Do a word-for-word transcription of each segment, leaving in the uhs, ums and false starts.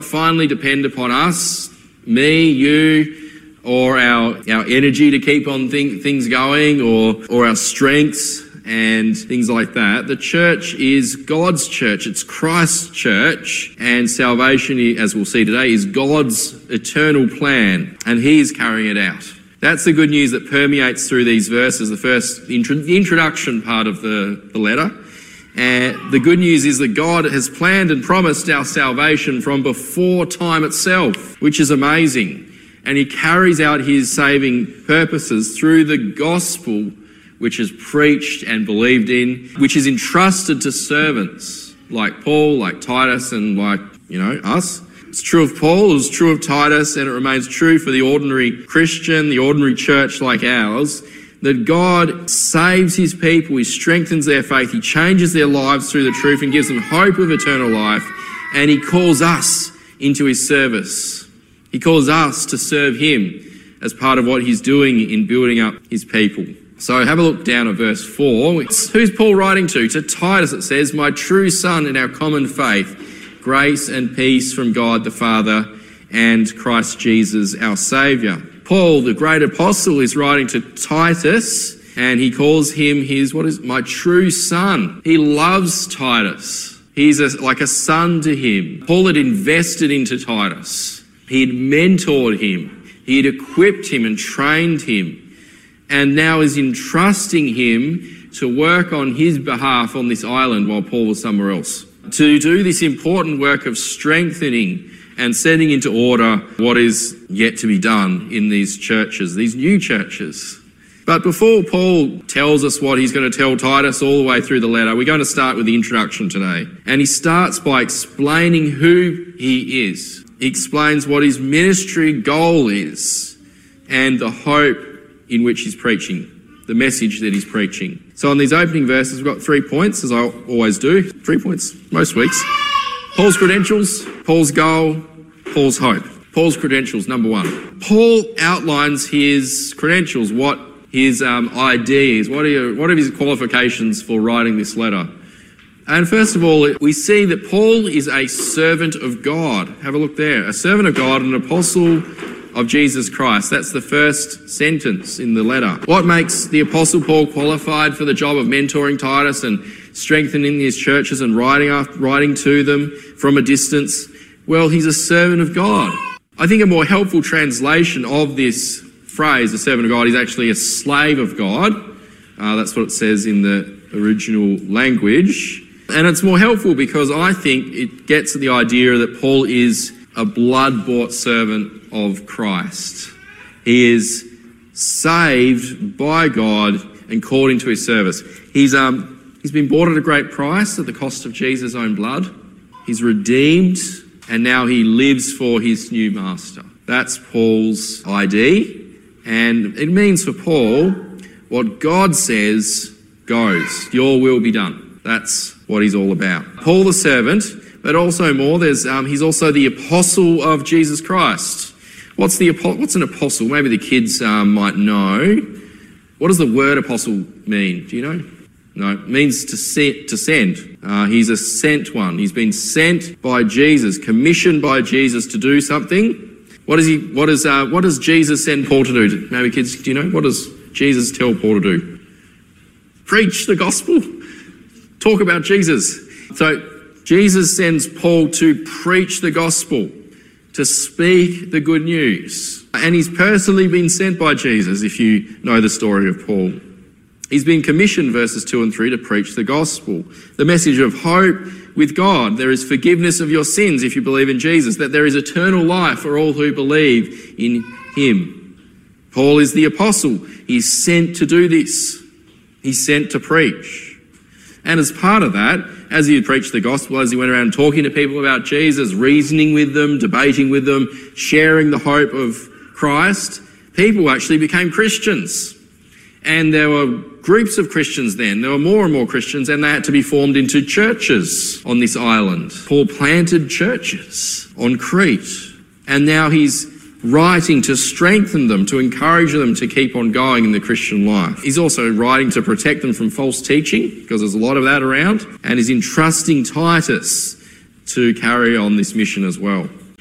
finally depend upon us, me, you, or our our energy to keep on th- things going, or or our strengths and things like that. The church is God's church. It's Christ's church, and salvation, as we'll see today, is God's eternal plan, and he is carrying it out. That's the good news that permeates through these verses, the first intro- the introduction part of the, the letter. And the good news is that God has planned and promised our salvation from before time itself, which is amazing. And he carries out his saving purposes through the gospel, which is preached and believed in, which is entrusted to servants like Paul, like Titus, and like, you know, us. It's true of Paul, it's true of Titus, and it remains true for the ordinary Christian, the ordinary church like ours, that God saves his people, he strengthens their faith, he changes their lives through the truth and gives them hope of eternal life, and he calls us into his service. He calls us to serve him as part of what he's doing in building up his people. So have a look down at verse four. Who's Paul writing to? To Titus, it says, "My true son in our common faith, grace and peace from God the Father and Christ Jesus our Saviour." Paul, the great apostle, is writing to Titus, and he calls him his, what is, my true son. He loves Titus. He's a, like a son to him. Paul had invested into Titus. He had mentored him. He had equipped him and trained him, and now is entrusting him to work on his behalf on this island while Paul was somewhere else, to do this important work of strengthening and setting into order what is yet to be done in these churches, these new churches. But before Paul tells us what he's going to tell Titus all the way through the letter, we're going to start with the introduction today. And he starts by explaining who he is. He explains what his ministry goal is and the hope in which he's preaching, the message that he's preaching. So in these opening verses, we've got three points, as I always do. Three points most weeks. Paul's credentials, Paul's goal, Paul's hope. Paul's credentials, number one. Paul outlines his credentials, what his um, I D is, what are, what are his qualifications for writing this letter. And first of all, we see that Paul is a servant of God. Have a look there. A servant of God, an apostle of Jesus Christ. That's the first sentence in the letter. What makes the Apostle Paul qualified for the job of mentoring Titus and strengthening his churches and writing, after, writing to them from a distance? Well, he's a servant of God. I think a more helpful translation of this phrase, a servant of God, is actually a slave of God. Uh, that's what it says in the original language. And it's more helpful because I think it gets at the idea that Paul is a blood-bought servant of Christ. He is saved by God and called into his service. He's um he's been bought at a great price at the cost of Jesus' own blood. He's redeemed, and now he lives for his new master. That's Paul's I D, and it means for Paul, what God says goes. Your will be done. That's what he's all about. Paul the servant, but also more, there's um, he's also the apostle of Jesus Christ. What's the what's an apostle? Maybe the kids um, might know. What does the word apostle mean? Do you know? No, it means to set, to send. Uh, he's a sent one. He's been sent by Jesus, commissioned by Jesus to do something. What does he? What does uh, what does Jesus send Paul to do? Maybe kids, do you know? What does Jesus tell Paul to do? Preach the gospel. Talk about Jesus. So Jesus sends Paul to preach the gospel, to speak the good news. And he's personally been sent by Jesus, if you know the story of Paul. He's been commissioned, verses two and three, to preach the gospel, the message of hope with God. There is forgiveness of your sins if you believe in Jesus, that there is eternal life for all who believe in him. Paul is the apostle. He's sent to do this. He's sent to preach. And as part of that, as he preached the gospel, as he went around talking to people about Jesus, reasoning with them, debating with them, sharing the hope of Christ, people actually became Christians. And there were groups of Christians then. There were more and more Christians, and they had to be formed into churches on this island. Paul planted churches on Crete, and now he's writing to strengthen them, to encourage them to keep on going in the Christian life. He's also writing to protect them from false teaching, because there's a lot of that around, and he's entrusting Titus to carry on this mission as well.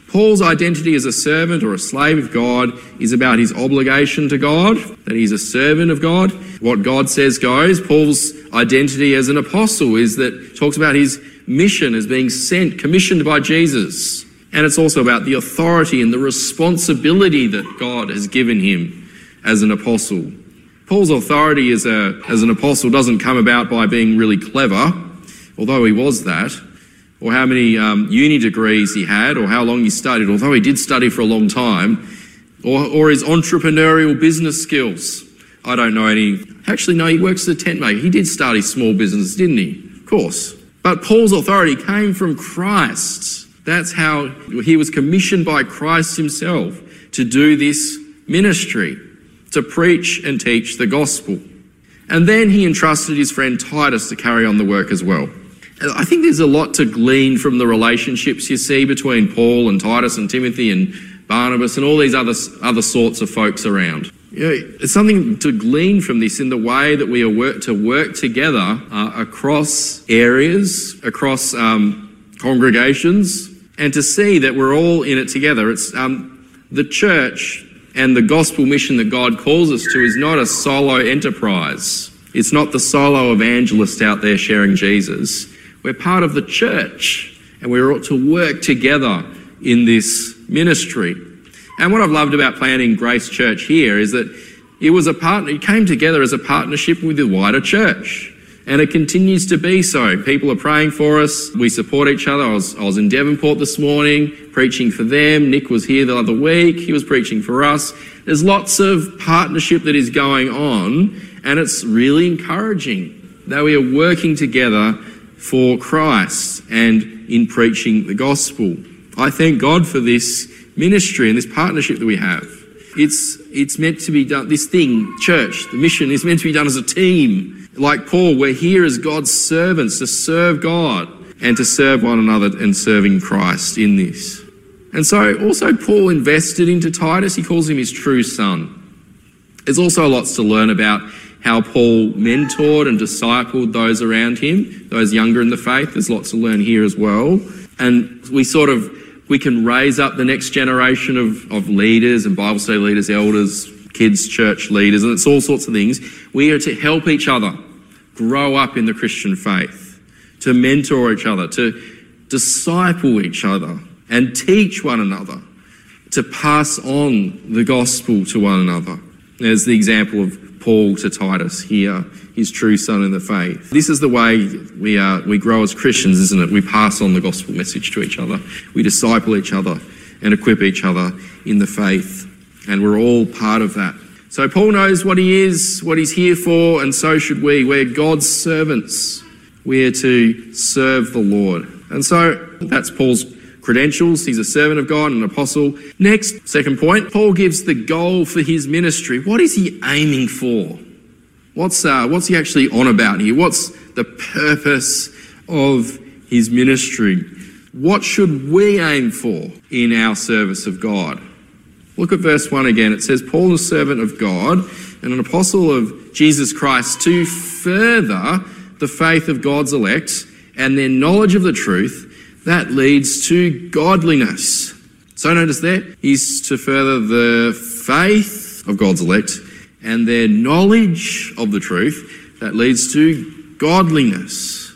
Paul's identity as a servant or a slave of God is about his obligation to God, that he's a servant of God. What God says goes. Paul's identity as an apostle is that talks about his mission as being sent, commissioned by Jesus. And it's also about the authority and the responsibility that God has given him as an apostle. Paul's authority as a as an apostle doesn't come about by being really clever, although he was that, or how many um, uni degrees he had, or how long he studied, although he did study for a long time, or, or his entrepreneurial business skills. I don't know any. Actually, no, he works as a tent maker. He did start his small business, didn't he? Of course. But Paul's authority came from Christ. That's how he was commissioned by Christ himself to do this ministry, to preach and teach the gospel. And then he entrusted his friend Titus to carry on the work as well. I think there's a lot to glean from the relationships you see between Paul and Titus and Timothy and Barnabas and all these other other sorts of folks around. You know, it's something to glean from this in the way that we are work, to work together uh, across areas, across um, congregations, and to see that we're all in it together. It's um, the church and the gospel mission that God calls us to is not a solo enterprise. It's not the solo evangelist out there sharing Jesus. We're part of the church, and we're ought to work together in this ministry. And what I've loved about planting Grace Church here is that it was a partner, it came together as a partnership with the wider church. And it continues to be so. People are praying for us. We support each other. I was, I was in Devonport this morning preaching for them. Nick was here the other week. He was preaching for us. There's lots of partnership that is going on, and it's really encouraging that we are working together for Christ and in preaching the gospel. I thank God for this ministry and this partnership that we have. It's it's meant to be done, this thing, church, the mission is meant to be done as a team. Like Paul, we're here as God's servants to serve God and to serve one another and serving Christ in this. And so also Paul invested into Titus. He calls him his true son. There's also lots to learn about how Paul mentored and discipled those around him, those younger in the faith. There's lots to learn here as well. And we sort of, we can raise up the next generation of, of leaders and Bible study leaders, elders, kids, church leaders, and it's all sorts of things. We are to help each other grow up in the Christian faith, to mentor each other, to disciple each other and teach one another, to pass on the gospel to one another. There's the example of Paul to Titus here, his true son in the faith. This is the way we are, we grow as Christians, isn't it? We pass on the gospel message to each other. We disciple each other and equip each other in the faith. And we're all part of that. So Paul knows what he is, what he's here for, and so should we. We're God's servants. We're to serve the Lord. And so that's Paul's credentials. He's a servant of God, an apostle. Next, second point, Paul gives the goal for his ministry. What is he aiming for? What's uh, what's he actually on about here? What's the purpose of his ministry? What should we aim for in our service of God? Look at verse one again. It says, Paul, a servant of God and an apostle of Jesus Christ, to further the faith of God's elect and their knowledge of the truth that leads to godliness. So notice there, he's to further the faith of God's elect and their knowledge of the truth that leads to godliness.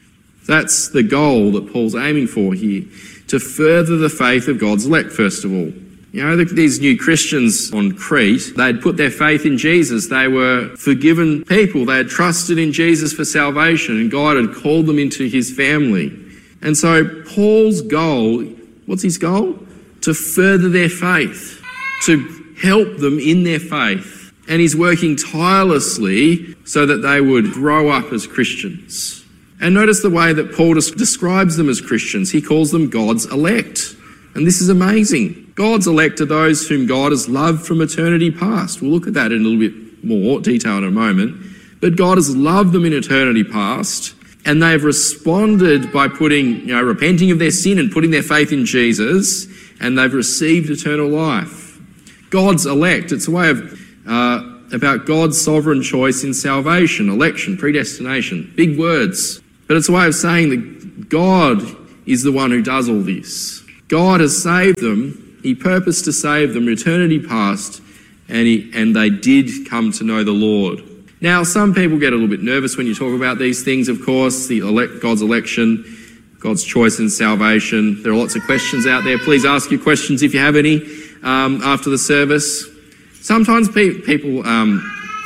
That's the goal that Paul's aiming for here, to further the faith of God's elect, first of all. You know, these new Christians on Crete, they'd put their faith in Jesus. They were forgiven people. They had trusted in Jesus for salvation, and God had called them into his family. And so Paul's goal, what's his goal? To further their faith, to help them in their faith. And he's working tirelessly so that they would grow up as Christians. And notice the way that Paul describes them as Christians. He calls them God's elect. And this is amazing. God's elect are those whom God has loved from eternity past. We'll look at that in a little bit more detail in a moment. But God has loved them in eternity past, and they've responded by putting, you know, repenting of their sin and putting their faith in Jesus, and they've received eternal life. God's elect, it's a way of uh, about God's sovereign choice in salvation, election, predestination, big words. But it's a way of saying that God is the one who does all this. God has saved them. He purposed to save them eternity past, and, he, and they did come to know the Lord. Now, some people get a little bit nervous when you talk about these things, of course, the elect, God's election, God's choice in salvation. There are lots of questions out there. Please ask your questions if you have any um, after the service. Sometimes pe- people um,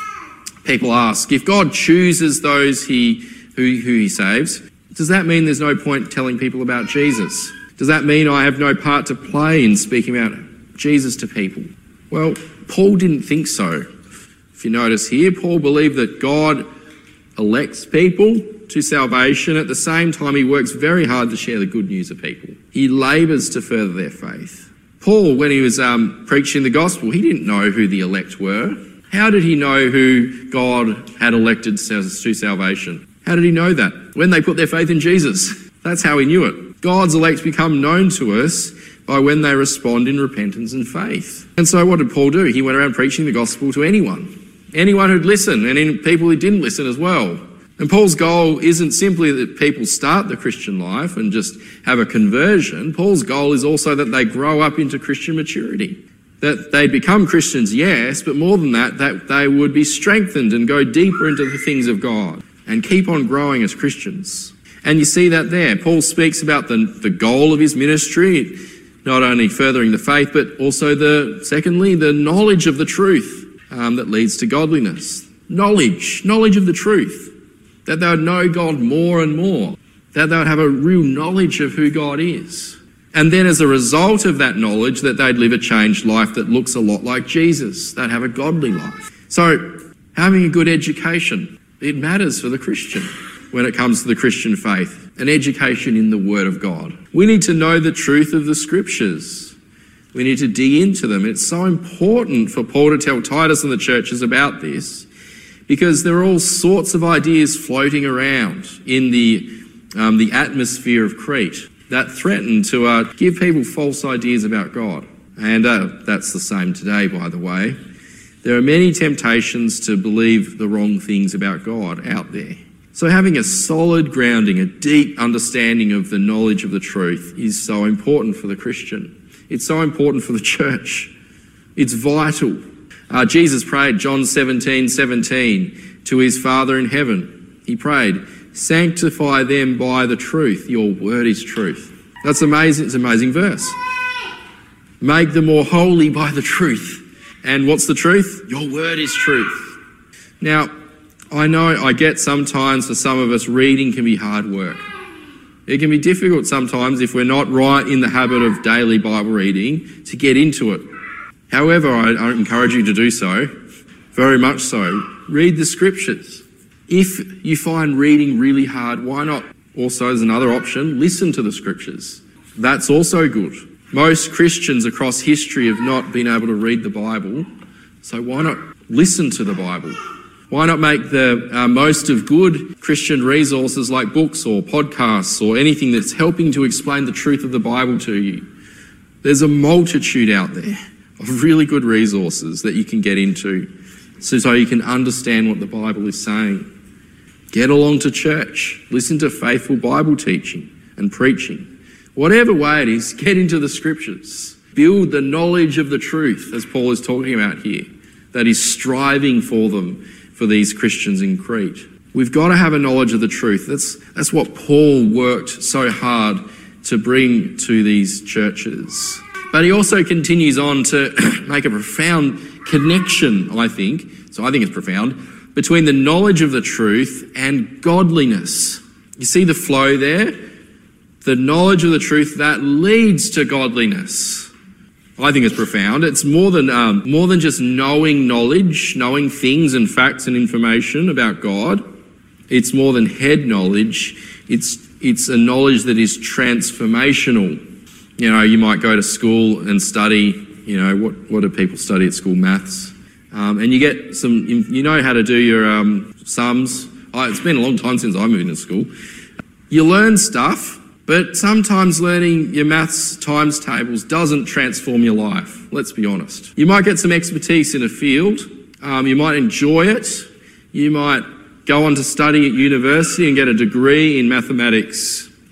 people ask, if God chooses those he who, who he saves, does that mean there's no point telling people about Jesus? Does that mean I have no part to play in speaking about Jesus to people? Well, Paul didn't think so. If you notice here, Paul believed that God elects people to salvation. At the same time, he works very hard to share the good news of people. He labours to further their faith. Paul, when he was um, preaching the gospel, he didn't know who the elect were. How did he know who God had elected to salvation? How did he know that? When they put their faith in Jesus. That's how he knew it. God's elect become known to us by when they respond in repentance and faith. And so what did Paul do? He went around preaching the gospel to anyone. Anyone who'd listen, and in people who didn't listen as well. And Paul's goal isn't simply that people start the Christian life and just have a conversion. Paul's goal is also that they grow up into Christian maturity. That they'd become Christians, yes, but more than that, that they would be strengthened and go deeper into the things of God and keep on growing as Christians. And you see that there. Paul speaks about the, the goal of his ministry, not only furthering the faith, but also, the secondly, the knowledge of the truth um, that leads to godliness. Knowledge, knowledge of the truth. That they would know God more and more. That they would have a real knowledge of who God is. And then as a result of that knowledge, that they'd live a changed life that looks a lot like Jesus. They'd have a godly life. So having a good education, it matters for the Christian when it comes to the Christian faith. An education in the Word of God. We need to know the truth of the Scriptures. We need to dig into them. It's so important for Paul to tell Titus and the churches about this, because there are all sorts of ideas floating around in the um, the atmosphere of Crete that threaten to uh, give people false ideas about God. And uh, that's the same today, by the way. There are many temptations to believe the wrong things about God out there. So having a solid grounding, a deep understanding of the knowledge of the truth is so important for the Christian. It's so important for the church. It's vital. Uh, Jesus prayed, John seventeen seventeen, to his Father in heaven. He prayed, sanctify them by the truth. Your word is truth. That's amazing. It's an amazing verse. Make them more holy by the truth. And what's the truth? Your word is truth. Now, I know, I get sometimes for some of us, reading can be hard work. It can be difficult sometimes if we're not right in the habit of daily Bible reading to get into it. However, I, I encourage you to do so, very much so. Read the Scriptures. If you find reading really hard, why not, also as another option, listen to the Scriptures. That's also good. Most Christians across history have not been able to read the Bible, so why not listen to the Bible? Why not make the uh, most of good Christian resources like books or podcasts or anything that's helping to explain the truth of the Bible to you? There's a multitude out there of really good resources that you can get into so, so you can understand what the Bible is saying. Get along to church. Listen to faithful Bible teaching and preaching. Whatever way it is, get into the Scriptures. Build the knowledge of the truth, as Paul is talking about here, that is striving for them, for these Christians in Crete. We've got to have a knowledge of the truth. That's, that's what Paul worked so hard to bring to these churches. But he also continues on to make a profound connection, I think, so I think it's profound, between the knowledge of the truth and godliness. You see the flow there? The knowledge of the truth that leads to godliness. I think it's profound. It's more than um, more than just knowing knowledge, knowing things and facts and information about God. It's more than head knowledge. It's it's a knowledge that is transformational. You know, you might go to school and study, you know, what, what do people study at school? Maths. Um, and you get some, you know how to do your um, sums. Oh, it's been a long time since I moved into school. You learn stuff, but sometimes learning your maths times tables doesn't transform your life. Let's be honest. You might get some expertise in a field. Um, you might enjoy it. You might go on to study at university and get a degree in mathematics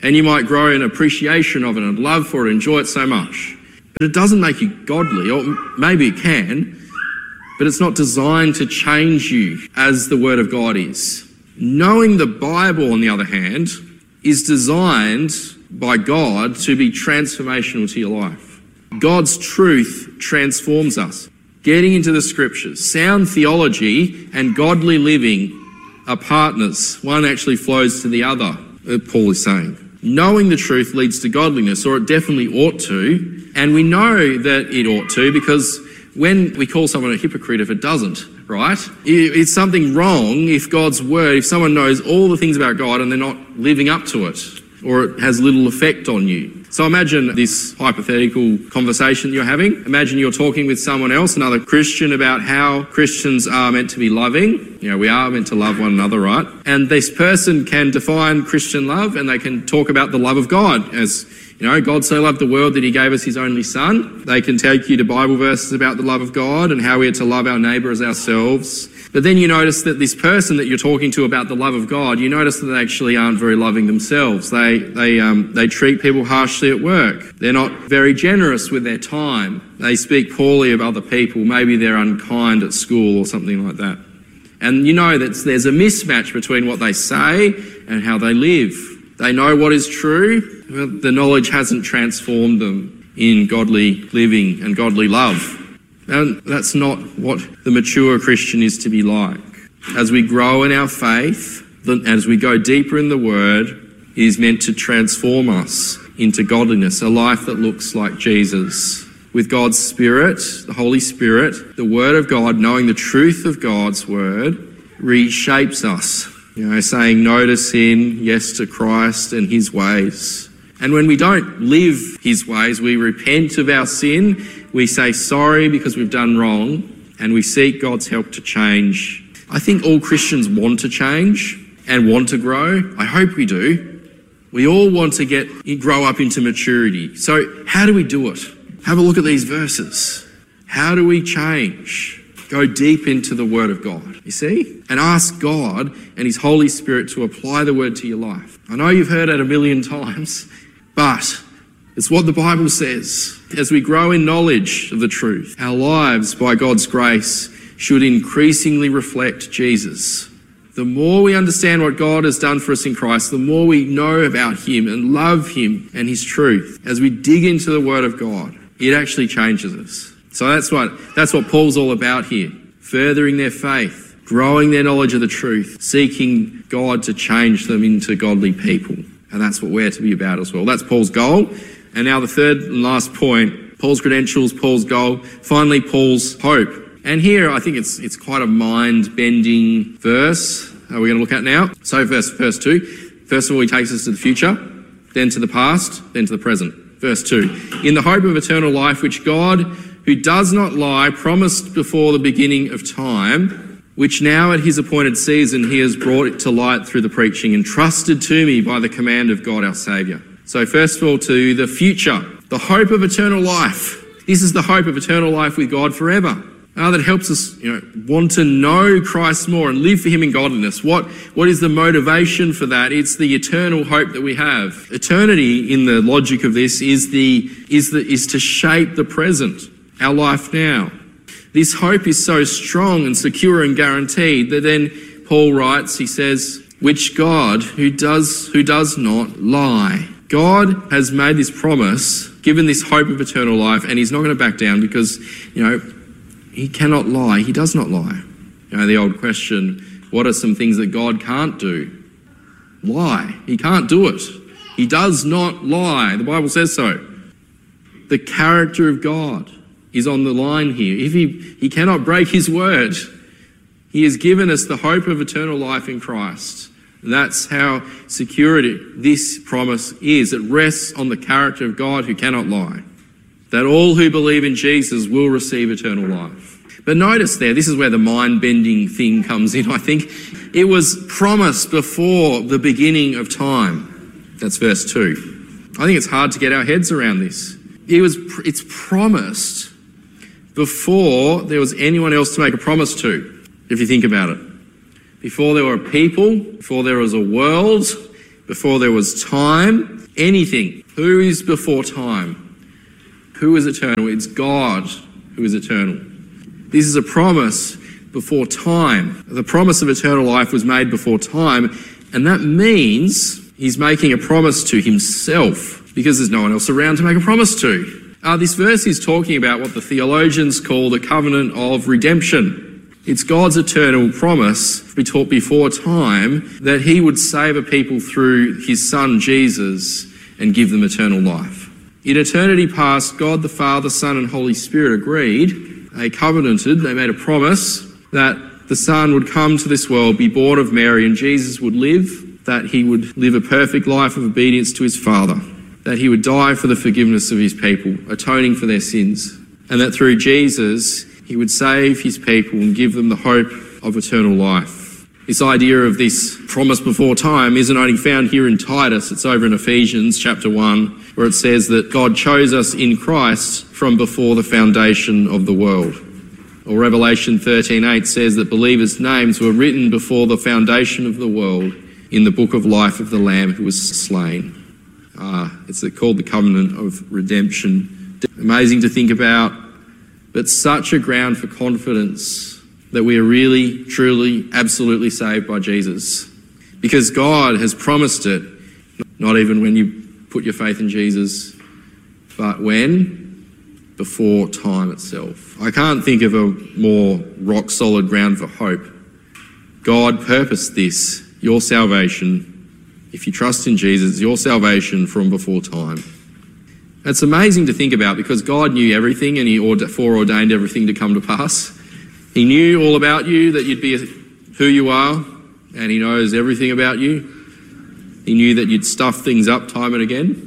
And you might grow in appreciation of it and love for it, enjoy it so much. But it doesn't make you godly, or maybe it can, but it's not designed to change you as the Word of God is. Knowing the Bible, on the other hand, is designed by God to be transformational to your life. God's truth transforms us. Getting into the Scriptures, sound theology and godly living are partners. One actually flows to the other, Paul is saying. Knowing the truth leads to godliness, or it definitely ought to, and we know that it ought to because when we call someone a hypocrite if it doesn't, right? It's something wrong if God's word, if someone knows all the things about God and they're not living up to it, or it has little effect on you. So imagine this hypothetical conversation you're having. Imagine you're talking with someone else, another Christian, about how Christians are meant to be loving. You know, we are meant to love one another, right? And this person can define Christian love and they can talk about the love of God as, you know, God so loved the world that he gave us his only son. They can take you to Bible verses about the love of God and how we are to love our neighbour as ourselves. But then you notice that this person that you're talking to about the love of God, you notice that they actually aren't very loving themselves. They they um, they treat people harshly at work. They're not very generous with their time. They speak poorly of other people. Maybe they're unkind at school or something like that. And you know that there's a mismatch between what they say and how they live. They know what is true, but the knowledge hasn't transformed them in godly living and godly love. And that's not what the mature Christian is to be like. As we grow in our faith, as we go deeper in the Word, it is meant to transform us into godliness, a life that looks like Jesus. With God's Spirit, the Holy Spirit, the Word of God, knowing the truth of God's Word, reshapes us. You know, saying no to sin, yes to Christ and his ways. And when we don't live his ways, we repent of our sin, we say sorry because we've done wrong, and we seek God's help to change. I think all Christians want to change and want to grow. I hope we do. We all want to get grow up into maturity. So how do we do it? Have a look at these verses. How do we change? Go deep into the Word of God, you see? And ask God and his Holy Spirit to apply the Word to your life. I know you've heard it a million times, but it's what the Bible says. As we grow in knowledge of the truth, our lives, by God's grace, should increasingly reflect Jesus. The more we understand what God has done for us in Christ, the more we know about him and love him and his truth. As we dig into the Word of God, it actually changes us. So that's what, that's what Paul's all about here. Furthering their faith, growing their knowledge of the truth, seeking God to change them into godly people. And that's what we're to be about as well. That's Paul's goal. And now the third and last point, Paul's credentials, Paul's goal, finally Paul's hope. And here I think it's it's quite a mind-bending verse uh, we're going to look at now. So verse, verse two, first of all he takes us to the future, then to the past, then to the present. Verse two, in the hope of eternal life which God, who does not lie, promised before the beginning of time, which now at his appointed season he has brought it to light through the preaching, entrusted to me by the command of God our Saviour. So first of all, to the future, the hope of eternal life. This is the hope of eternal life with God forever. Uh, that helps us, you know, want to know Christ more and live for him in godliness. What, what is the motivation for that? It's the eternal hope that we have. Eternity, in the logic of this, is the is the is to shape the present, our life now. This hope is so strong and secure and guaranteed that then Paul writes, he says, which God, who does who does not lie. God has made this promise, given this hope of eternal life, and he's not going to back down because, you know, he cannot lie. He does not lie. You know, the old question, what are some things that God can't do? Lie. He can't do it. He does not lie. The Bible says so. The character of God is on the line here. If he, he cannot break his word. He has given us the hope of eternal life in Christ. That's how secure this promise is. It rests on the character of God who cannot lie. That all who believe in Jesus will receive eternal life. But notice there, this is where the mind-bending thing comes in, I think. It was promised before the beginning of time. That's verse two. I think it's hard to get our heads around this. It was, it's promised before there was anyone else to make a promise to, if you think about it. Before there were people, before there was a world, before there was time, anything. Who is before time? Who is eternal? It's God who is eternal. This is a promise before time. The promise of eternal life was made before time, and that means he's making a promise to himself because there's no one else around to make a promise to. Uh, this verse is talking about what the theologians call the covenant of redemption. It's God's eternal promise before time that he would save a people through his son Jesus and give them eternal life. In eternity past, God the Father, Son and Holy Spirit agreed, they covenanted, they made a promise that the Son would come to this world, be born of Mary, and Jesus would live, that he would live a perfect life of obedience to his Father, that he would die for the forgiveness of his people, atoning for their sins, and that through Jesus he would save his people and give them the hope of eternal life. This idea of this promise before time isn't only found here in Titus, it's over in Ephesians chapter one, where it says that God chose us in Christ from before the foundation of the world. Or Revelation thirteen eight says that believers' names were written before the foundation of the world in the book of life of the Lamb who was slain. Uh, it's called the covenant of redemption. Amazing to think about, but such a ground for confidence that we are really, truly, absolutely saved by Jesus. Because God has promised it, not even when you put your faith in Jesus, but when? Before time itself. I can't think of a more rock-solid ground for hope. God purposed this, your salvation. If you trust in Jesus, your salvation from before time. It's amazing to think about because God knew everything and he foreordained everything to come to pass. He knew all about you, that you'd be who you are, and he knows everything about you. He knew that you'd stuff things up time and again.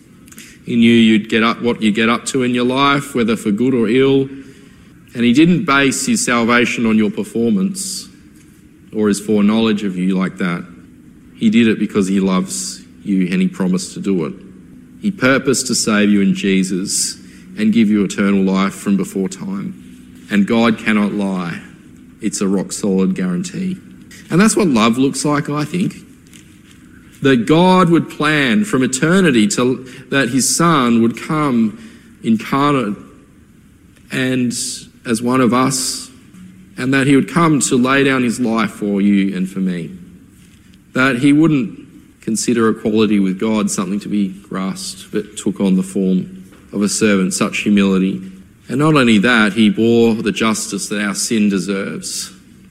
He knew you'd get up what you get up to in your life, whether for good or ill. And he didn't base his salvation on your performance or his foreknowledge of you like that. He did it because he loves you and he promised to do it. He purposed to save you in Jesus and give you eternal life from before time. And God cannot lie. It's a rock-solid guarantee. And that's what love looks like, I think. That God would plan from eternity to, that his Son would come incarnate and as one of us, and that he would come to lay down his life for you and for me. That he wouldn't consider equality with God something to be grasped, but took on the form of a servant, such humility. And not only that, he bore the justice that our sin deserves.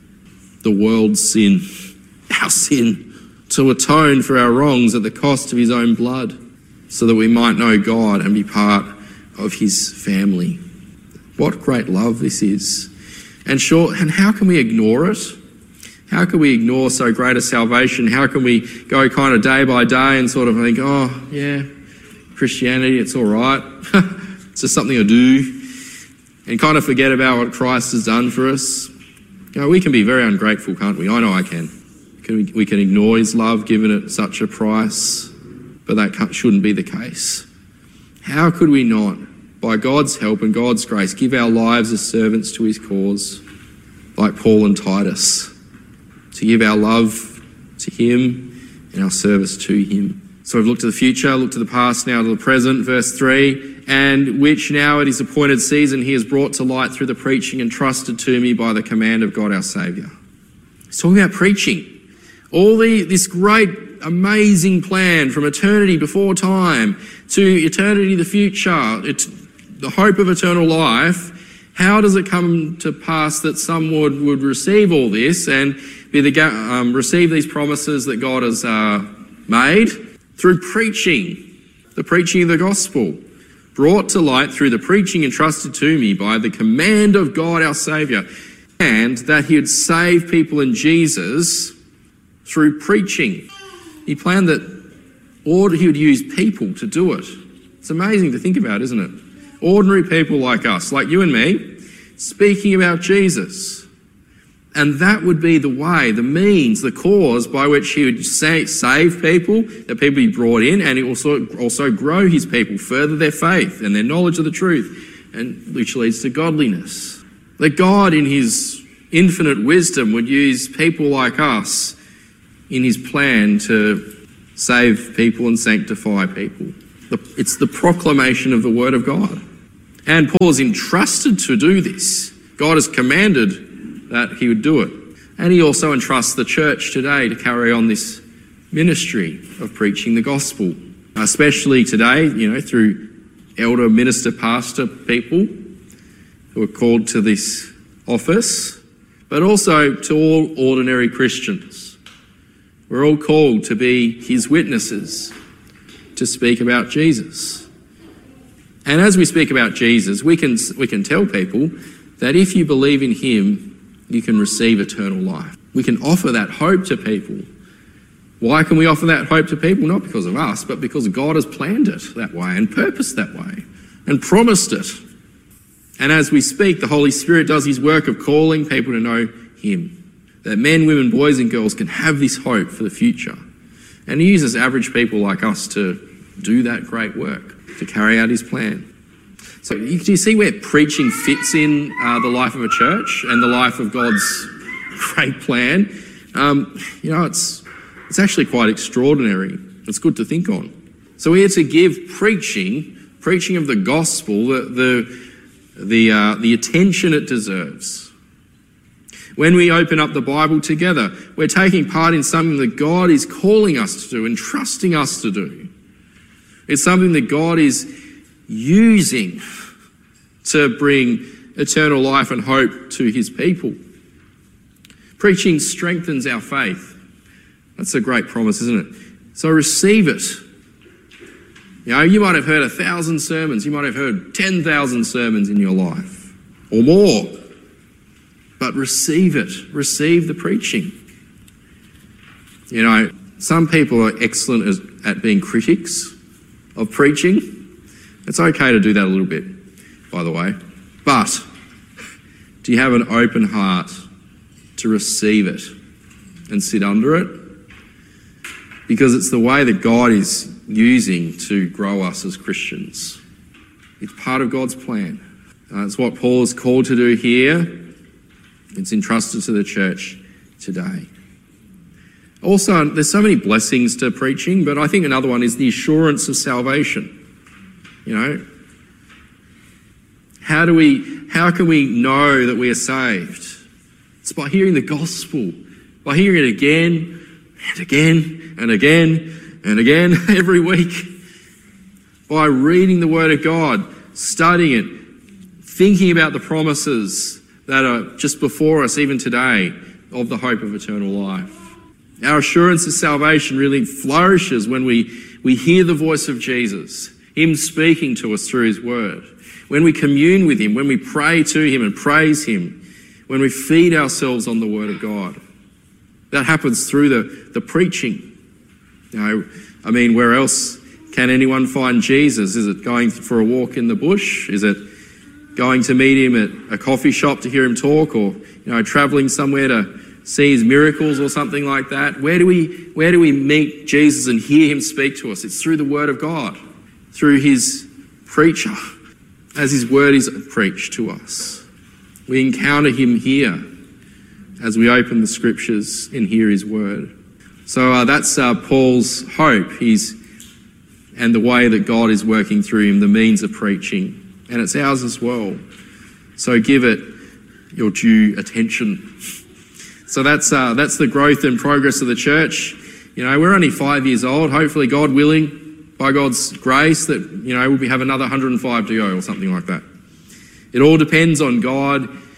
The world's sin, our sin, to atone for our wrongs at the cost of his own blood, so that we might know God and be part of his family. What great love this is. And sure, and how can we ignore it? How can we ignore so great a salvation? How can we go kind of day by day and sort of think, oh, yeah, Christianity, it's all right. It's just something I do. And kind of forget about what Christ has done for us. You know, we can be very ungrateful, can't we? I know I can. Can we, we can ignore his love given at such a price, but that shouldn't be the case. How could we not, by God's help and God's grace, give our lives as servants to his cause, like Paul and Titus, to give our love to him and our service to him? So we've looked to the future, looked to the past, now to the present, verse three, and which now at his appointed season he has brought to light through the preaching entrusted to me by the command of God our Saviour. He's talking about preaching. All the this great, amazing plan from eternity before time to eternity the future, it's the hope of eternal life. How does it come to pass that some would, would receive all this and be the um, receive these promises that God has uh, made? Through preaching, the preaching of the gospel, brought to light through the preaching entrusted to me by the command of God our Saviour, and that he would save people in Jesus through preaching. He planned that or he would use people to do it. It's amazing to think about, isn't it? Ordinary people like us, like you and me, speaking about Jesus. And that would be the way, the means, the cause by which he would say, save people, that people be brought in, and also, also grow his people, further their faith and their knowledge of the truth, and which leads to godliness. That God in his infinite wisdom would use people like us in his plan to save people and sanctify people. It's the proclamation of the Word of God. And Paul is entrusted to do this. God has commanded that he would do it. And he also entrusts the church today to carry on this ministry of preaching the gospel, especially today, you know, through elder, minister, pastor people who are called to this office, but also to all ordinary Christians. We're all called to be his witnesses, to speak about Jesus. And as we speak about Jesus, we can we can tell people that if you believe in him, you can receive eternal life. We can offer that hope to people. Why can we offer that hope to people? Not because of us, but because God has planned it that way and purposed that way and promised it. And as we speak, the Holy Spirit does his work of calling people to know him. That men, women, boys and girls can have this hope for the future. And he uses average people like us to do that great work, to carry out his plan. So you, do you see where preaching fits in uh, the life of a church and the life of God's great plan? Um, you know, it's it's actually quite extraordinary. It's good to think on. So we are to give preaching, preaching of the gospel, the the the, uh, the attention it deserves. When we open up the Bible together, we're taking part in something that God is calling us to do and trusting us to do. It's something that God is using to bring eternal life and hope to his people. Preaching strengthens our faith. That's a great promise, isn't it? So receive it. You know, you might have heard a thousand sermons, you might have heard ten thousand sermons in your life, or more. But receive it. Receive the preaching. You know, some people are excellent as, at being critics of preaching. It's okay to do that a little bit, by the way. But do you have an open heart to receive it and sit under it? Because it's the way that God is using to grow us as Christians. It's part of God's plan. Uh, it's what Paul is called to do here. It's entrusted to the church today. Also, there's so many blessings to preaching, but I think another one is the assurance of salvation. You know, how do we, how can we know that we are saved? It's by hearing the gospel, by hearing it again and again and again and again every week, by reading the Word of God, studying it, thinking about the promises that are just before us even today of the hope of eternal life. Our assurance of salvation really flourishes when we, we hear the voice of Jesus, him speaking to us through his word, when we commune with him, when we pray to him and praise him, when we feed ourselves on the word of God. That happens through the, the preaching. You know, I mean, where else can anyone find Jesus? Is it going for a walk in the bush? Is it going to meet him at a coffee shop to hear him talk, or, you know, travelling somewhere to see his miracles or something like that? Where do we where do we meet Jesus and hear him speak to us? It's through the word of God, through his preacher, as his word is preached to us. We encounter him here as we open the scriptures and hear his word. So uh, that's uh, Paul's hope. He's and the way that God is working through him, the means of preaching. And it's ours as well. So give it your due attention. So that's uh, that's the growth and progress of the church. You know, we're only five years old. Hopefully, God willing, by God's grace, that, you know, we'll have another one hundred and five to go or something like that. It all depends on God,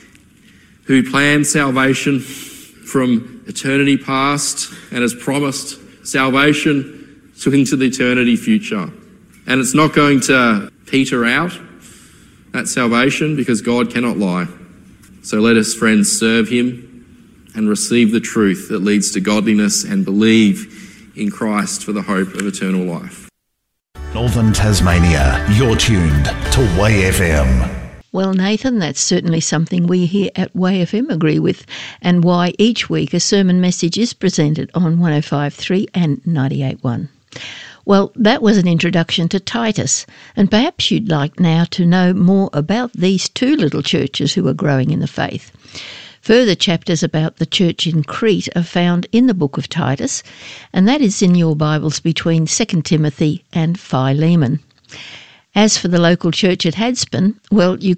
who planned salvation from eternity past and has promised salvation into the eternity future. And it's not going to peter out, that salvation, because God cannot lie. So let us, friends, serve him and receive the truth that leads to godliness and believe in Christ for the hope of eternal life. Northern Tasmania, you're tuned to Way F M. Well, Nathan, that's certainly something we here at Way F M agree with, and why each week a sermon message is presented on one oh five point three and ninety-eight point one. Well, that was an introduction to Titus, and perhaps you'd like now to know more about these two little churches who are growing in the faith. Further chapters about the church in Crete are found in the book of Titus, and that is in your Bibles between Second Timothy and Philemon. As for the local church at Hadspen, well, you